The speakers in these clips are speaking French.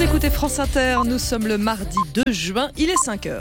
écoutez France Inter, nous sommes le mardi 2 juin, il est 5h.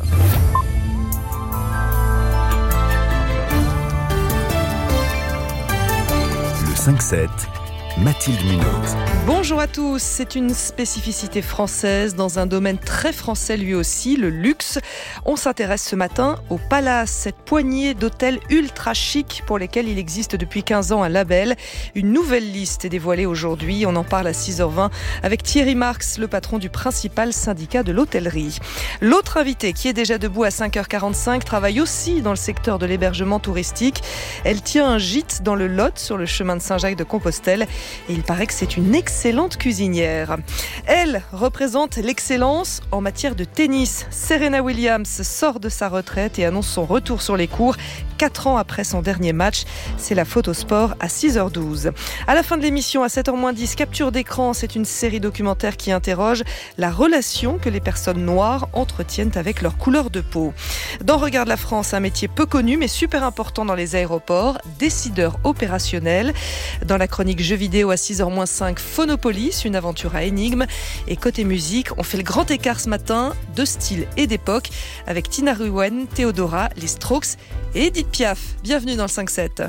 Le 5-7, Mathilde Munoz. Bonjour à tous, c'est une spécificité française dans un domaine très français lui aussi, le luxe. On s'intéresse ce matin au Palace, cette poignée d'hôtels ultra chics pour lesquels il existe depuis 15 ans un label. Une nouvelle liste est dévoilée aujourd'hui, on en parle à 6h20 avec Thierry Marx, le patron du principal syndicat de l'hôtellerie. L'autre invité qui est déjà debout à 5h45 travaille aussi dans le secteur de l'hébergement touristique. Elle tient un gîte dans le Lot sur le chemin de Saint-Jacques-de-Compostelle et il paraît que c'est une excellente cuisinière. Elle représente l'excellence en matière de tennis. Serena Williams sort de sa retraite et annonce son retour sur les courts 4 ans après son dernier match. C'est la Photosport à 6h12. À la fin de l'émission, à 7h10, Capture d'écran, c'est une série documentaire qui interroge la relation que les personnes noires entretiennent avec leur couleur de peau. Dans Regarde la France, un métier peu connu mais super important dans les aéroports, décideur opérationnel. Dans la chronique jeux vidéo à 6h-5, Phonopolis, une aventure à énigmes. Et côté musique, on fait le grand écart ce matin de style et d'époque avec Tina Ruwen, Théodora, les Strokes et Edith Piaf. Bienvenue dans le 5-7.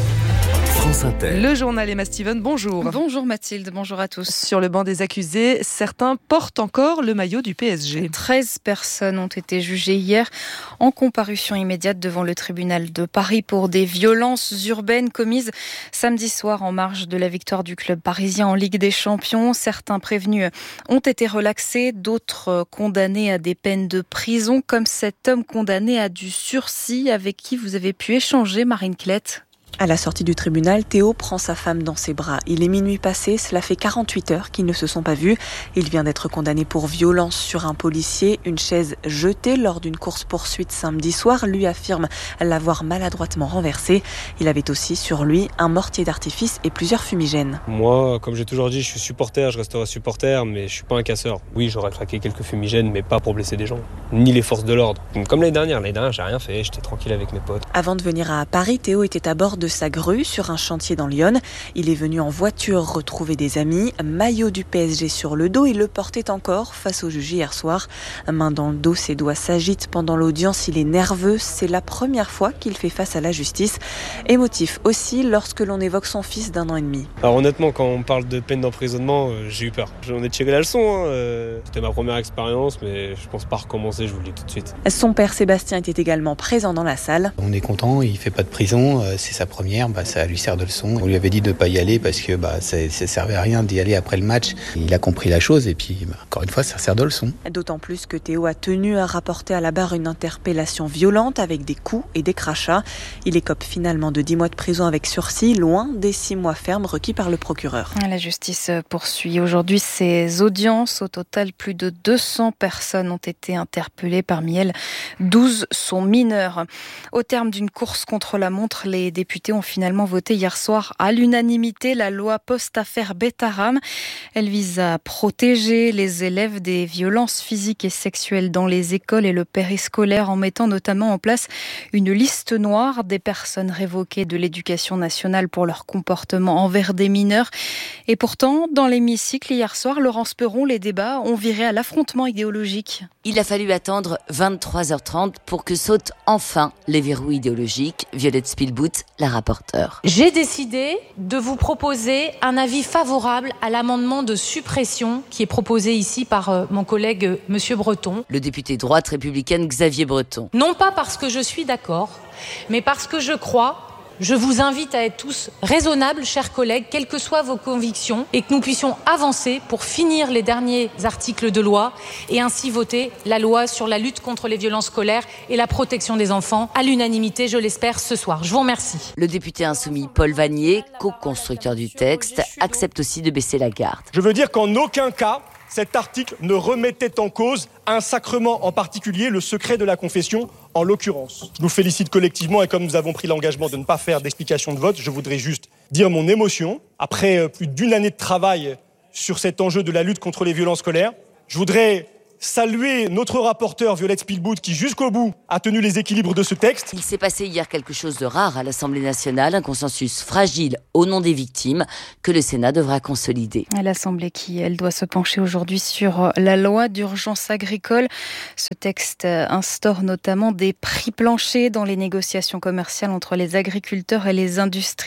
France Inter. Le journal Emma Steven, bonjour. Bonjour Mathilde, bonjour à tous. Sur le banc des accusés, certains portent encore le maillot du PSG. 13 personnes ont été jugées hier en comparution immédiate devant le tribunal de Paris pour des violences urbaines commises samedi soir en marge de la victoire du club parisien en Ligue des Champions. Certains prévenus ont été relaxés, d'autres condamnés à des peines de prison, comme cet homme condamné à du sursis avec qui vous avez pu échanger, Marine Klett. À la sortie du tribunal, Théo prend sa femme dans ses bras. Il est minuit passé, cela fait 48 heures qu'ils ne se sont pas vus. Il vient d'être condamné pour violence sur un policier. Une chaise jetée lors d'une course-poursuite samedi soir lui affirme l'avoir maladroitement renversé. Il avait aussi sur lui un mortier d'artifice et plusieurs fumigènes. Moi, comme j'ai toujours dit, je suis supporter, je resterai supporter, mais je suis pas un casseur. Oui, j'aurais craqué quelques fumigènes, mais pas pour blesser des gens, ni les forces de l'ordre. Comme l'année dernière, j'ai rien fait, j'étais tranquille avec mes potes. Avant de venir à Paris, Théo était à bord de sa grue sur un chantier dans Lyon. Il est venu en voiture retrouver des amis, maillot du PSG sur le dos, il le portait encore face au juge hier soir. Main dans le dos, ses doigts s'agitent pendant l'audience, il est nerveux, c'est la première fois qu'il fait face à la justice. Émotif aussi lorsque l'on évoque son fils d'1 an et demi. Alors honnêtement, quand on parle de peine d'emprisonnement, j'ai eu peur. J'en ai tiré la leçon, C'était ma première expérience, mais je pense pas recommencer, je vous le dis tout de suite. Son père Sébastien était également présent dans la salle. On est content, il fait pas de prison, c'est sa première. Ça lui sert de leçon. On lui avait dit de ne pas y aller parce que ça servait à rien d'y aller après le match. Il a compris la chose et puis encore une fois ça sert de leçon. D'autant plus que Théo a tenu à rapporter à la barre une interpellation violente avec des coups et des crachats. Il écope finalement de 10 mois de prison avec sursis, loin des 6 mois fermes requis par le procureur. La justice poursuit aujourd'hui ses audiences. Au total, plus de 200 personnes ont été interpellées. Parmi elles, 12 sont mineures. Au terme d'une course contre la montre, les députés ont finalement voté hier soir à l'unanimité la loi post-affaire Betaram. Elle vise à protéger les élèves des violences physiques et sexuelles dans les écoles et le périscolaire en mettant notamment en place une liste noire des personnes révoquées de l'éducation nationale pour leur comportement envers des mineurs. Et pourtant, dans l'hémicycle hier soir, Laurence Perron, les débats ont viré à l'affrontement idéologique. Il a fallu attendre 23h30 pour que sautent enfin les verrous idéologiques. Violette Spielbout, la rapporteure. J'ai décidé de vous proposer un avis favorable à l'amendement de suppression qui est proposé ici par mon collègue Monsieur Breton. Le député droite républicaine Xavier Breton. Non pas parce que je suis d'accord, mais parce que je vous invite à être tous raisonnables, chers collègues, quelles que soient vos convictions, et que nous puissions avancer pour finir les derniers articles de loi et ainsi voter la loi sur la lutte contre les violences scolaires et la protection des enfants à l'unanimité, je l'espère, ce soir. Je vous remercie. Le député insoumis Paul Vannier, co-constructeur du texte, accepte aussi de baisser la garde. Je veux dire qu'en aucun cas, cet article ne remettait en cause un sacrement, en particulier le secret de la confession, en l'occurrence. Je nous félicite collectivement et comme nous avons pris l'engagement de ne pas faire d'explication de vote, je voudrais juste dire mon émotion. Après plus d'1 année de travail sur cet enjeu de la lutte contre les violences scolaires, je voudrais saluer notre rapporteure Violette Spilbout qui jusqu'au bout a tenu les équilibres de ce texte. Il s'est passé hier quelque chose de rare à l'Assemblée nationale, un consensus fragile au nom des victimes que le Sénat devra consolider. L'Assemblée qui, elle, doit se pencher aujourd'hui sur la loi d'urgence agricole. Ce texte instaure notamment des prix planchers dans les négociations commerciales entre les agriculteurs et les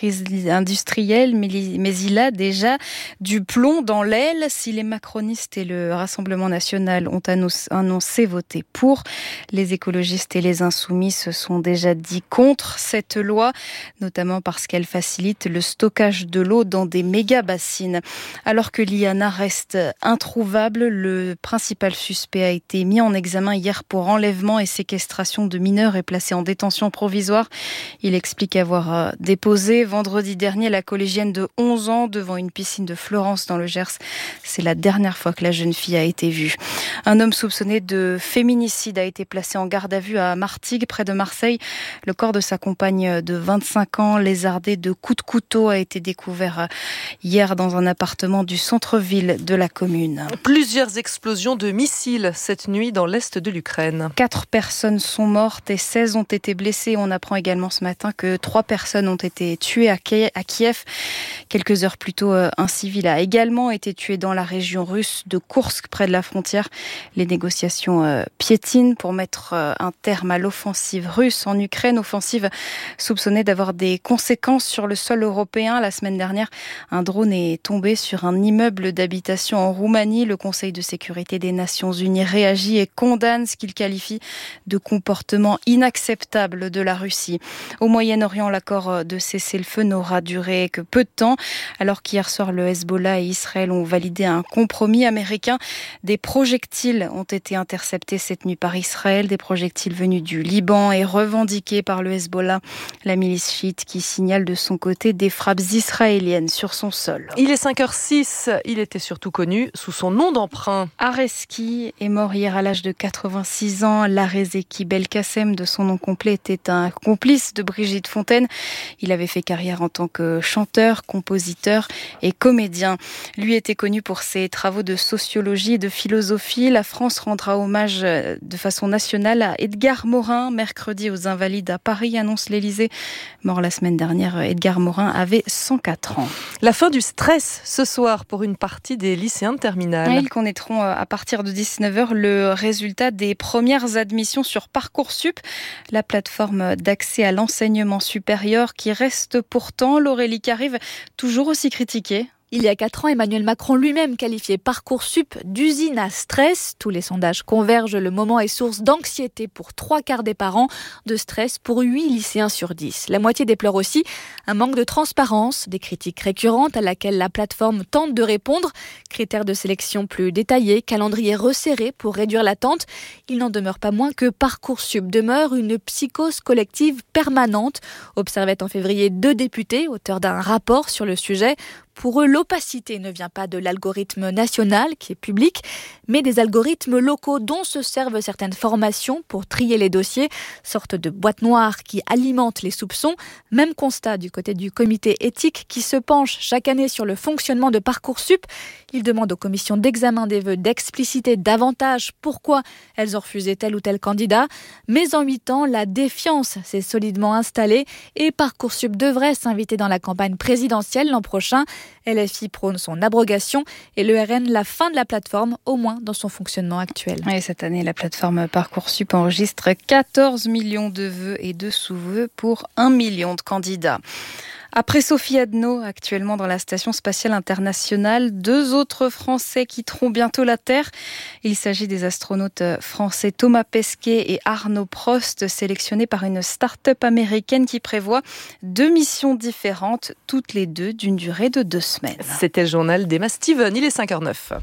industriels, mais il a déjà du plomb dans l'aile. Si les macronistes et le Rassemblement national ont annoncé voter pour, les écologistes et les insoumis se sont déjà dit contre cette loi, notamment parce qu'elle facilite le stockage de l'eau dans des méga-bassines. Alors que l'IANA reste introuvable, le principal suspect a été mis en examen hier pour enlèvement et séquestration de mineurs et placé en détention provisoire. Il explique avoir déposé vendredi dernier la collégienne de 11 ans devant une piscine de Florence dans le Gers. C'est la dernière fois que la jeune fille a été vue. Un homme soupçonné de féminicide a été placé en garde à vue à Martigues, près de Marseille. Le corps de sa compagne de 25 ans, lézardé de coups de couteau, a été découvert hier dans un appartement du centre-ville de la commune. Plusieurs explosions de missiles cette nuit dans l'est de l'Ukraine. 4 personnes sont mortes et 16 ont été blessées. On apprend également ce matin que 3 personnes ont été tuées à Kiev. Quelques heures plus tôt, un civil a également été tué dans la région russe de Koursk, près de la frontière. Les négociations piétinent pour mettre un terme à l'offensive russe en Ukraine. Offensive soupçonnée d'avoir des conséquences sur le sol européen. La semaine dernière, un drone est tombé sur un immeuble d'habitation en Roumanie. Le Conseil de sécurité des Nations Unies réagit et condamne ce qu'il qualifie de comportement inacceptable de la Russie. Au Moyen-Orient, l'accord de cessez-le-feu n'aura duré que peu de temps, alors qu'hier soir, le Hezbollah et Israël ont validé un compromis américain. Des projectiles ont été interceptés cette nuit par Israël, des projectiles venus du Liban et revendiqués par le Hezbollah, la milice chiite qui signale de son côté des frappes israéliennes sur son sol. Il est 5h06, il était surtout connu sous son nom d'emprunt. Areski est mort hier à l'âge de 86 ans. Larezeki Belkacem, de son nom complet, était un complice de Brigitte Fontaine. Il avait fait carrière en tant que chanteur, compositeur et comédien. Lui était connu pour ses travaux de sociologie et de philosophie. La France rendra hommage de façon nationale à Edgar Morin, mercredi aux Invalides à Paris, annonce l'Élysée. Mort la semaine dernière, Edgar Morin avait 104 ans. La fin du stress ce soir pour une partie des lycéens de terminale. Ils connaîtront à partir de 19h le résultat des premières admissions sur Parcoursup, la plateforme d'accès à l'enseignement supérieur qui reste pourtant, Laurélie Carive, toujours aussi critiquée. Il y a 4 ans, Emmanuel Macron lui-même qualifiait Parcoursup d'usine à stress. Tous les sondages convergent, le moment est source d'anxiété pour 3/4 des parents, de stress pour 8 lycéens sur 10. La moitié déplore aussi un manque de transparence, des critiques récurrentes à laquelle la plateforme tente de répondre. Critères de sélection plus détaillés, calendrier resserré pour réduire l'attente. Il n'en demeure pas moins que Parcoursup demeure une psychose collective permanente, observait en février 2 députés, auteurs d'un rapport sur le sujet. Pour eux, l'opacité ne vient pas de l'algorithme national qui est public, mais des algorithmes locaux dont se servent certaines formations pour trier les dossiers, sorte de boîte noire qui alimente les soupçons. Même constat du côté du comité éthique qui se penche chaque année sur le fonctionnement de Parcoursup. Il demande aux commissions d'examen des vœux d'expliciter davantage pourquoi elles ont refusé tel ou tel candidat. Mais en 8 ans, la défiance s'est solidement installée et Parcoursup devrait s'inviter dans la campagne présidentielle l'an prochain. LFI prône son abrogation et le RN la fin de la plateforme, au moins dans son fonctionnement actuel. Et cette année, la plateforme Parcoursup enregistre 14 millions de vœux et de sous-vœux pour 1 million de candidats. Après Sophie Adno, actuellement dans la Station spatiale internationale, 2 autres Français quitteront bientôt la Terre. Il s'agit des astronautes français Thomas Pesquet et Arnaud Prost, sélectionnés par une start-up américaine qui prévoit 2 missions différentes, toutes les 2 d'une durée de 2 semaines. C'était le journal d'Emma Steven, il est 5h09.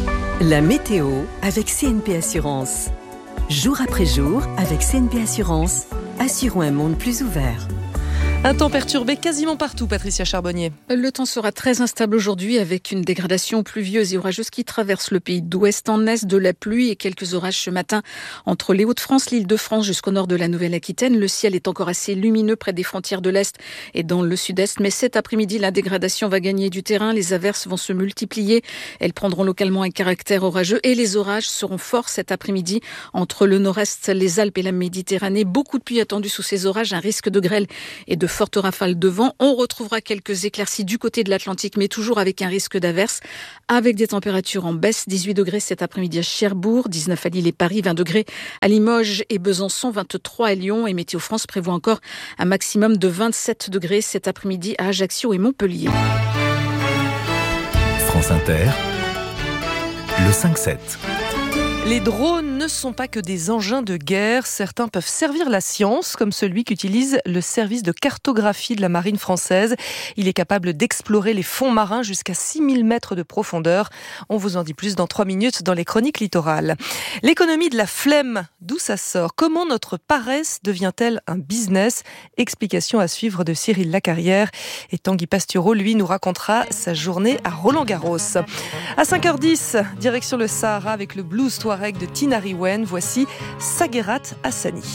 La météo avec CNP Assurance. Jour après jour, avec CNP Assurance, assurons un monde plus ouvert. Un temps perturbé quasiment partout, Patricia Charbonnier. Le temps sera très instable aujourd'hui avec une dégradation pluvieuse et orageuse qui traverse le pays d'ouest en est, de la pluie et quelques orages ce matin entre les Hauts-de-France, l'Île-de-France jusqu'au nord de la Nouvelle-Aquitaine. Le ciel est encore assez lumineux près des frontières de l'Est et dans le Sud-Est. Mais cet après-midi, la dégradation va gagner du terrain. Les averses vont se multiplier. Elles prendront localement un caractère orageux et les orages seront forts cet après-midi entre le nord-est, les Alpes et la Méditerranée. Beaucoup de pluie attendue sous ces orages, un risque de grêle et de fortes rafales de vent. On retrouvera quelques éclaircies du côté de l'Atlantique, mais toujours avec un risque d'averse, avec des températures en baisse. 18 degrés cet après-midi à Cherbourg, 19 à Lille et Paris, 20 degrés à Limoges et Besançon, 23 à Lyon. Et Météo France prévoit encore un maximum de 27 degrés cet après-midi à Ajaccio et Montpellier. France Inter, le 5-7. Les drones ne sont pas que des engins de guerre. Certains peuvent servir la science, comme celui qu'utilise le service de cartographie de la marine française. Il est capable d'explorer les fonds marins jusqu'à 6000 mètres de profondeur. On vous en dit plus dans 3 minutes dans les chroniques littorales. L'économie de la flemme, d'où ça sort? Comment notre paresse devient-elle un business? Explication à suivre de Cyril Lacarrière. Et Tanguy Pastureau, lui, nous racontera sa journée à Roland-Garros. À 5h10, direction le Sahara avec le blues touareg de Tinariwen. Voici Saguerat Hassani.